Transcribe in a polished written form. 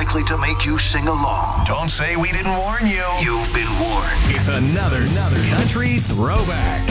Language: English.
likely to make you sing along. Don't say we didn't warn you. You've been warned. It's another country throwback.